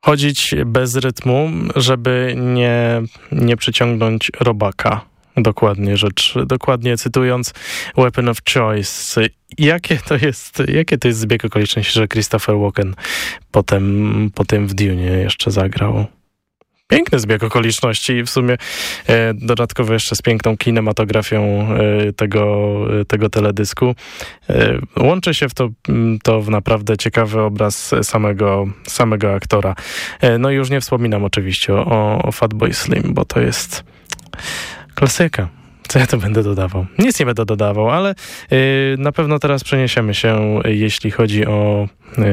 chodzić bez rytmu, żeby nie przyciągnąć robaka. Dokładnie cytując Weapon of Choice. Jakie to jest zbieg okoliczności, że Christopher Walken potem w Dune jeszcze zagrał? Piękny zbieg okoliczności i w sumie dodatkowo jeszcze z piękną kinematografią tego teledysku. Łączy się to w naprawdę ciekawy obraz samego aktora. No i już nie wspominam oczywiście o Fatboy Slim, bo to jest klasyka. Co ja to będę dodawał? Nic nie będę dodawał, ale na pewno teraz przeniesiemy się, jeśli chodzi o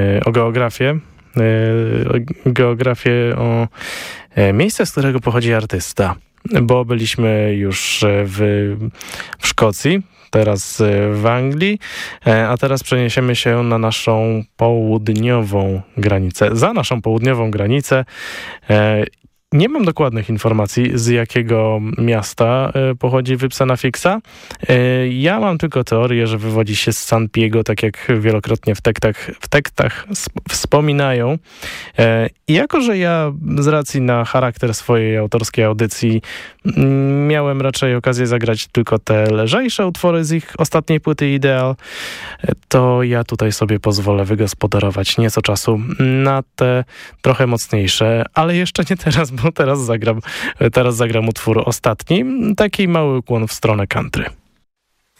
geografię, o miejsce, z którego pochodzi artysta. Bo byliśmy już w Szkocji, teraz w Anglii, a teraz przeniesiemy się na naszą południową granicę. Za naszą południową granicę nie mam dokładnych informacji, z jakiego miasta pochodzi Wypsana Fixa. Ja mam tylko teorię, że wywodzi się z San Diego, tak jak wielokrotnie w tekstach wspominają. I jako, że ja z racji na charakter swojej autorskiej audycji miałem raczej okazję zagrać tylko te lżejsze utwory z ich ostatniej płyty Ideal, to ja tutaj sobie pozwolę wygospodarować nieco czasu na te trochę mocniejsze, ale jeszcze nie teraz, bo teraz zagram utwór ostatni, taki mały ukłon w stronę country.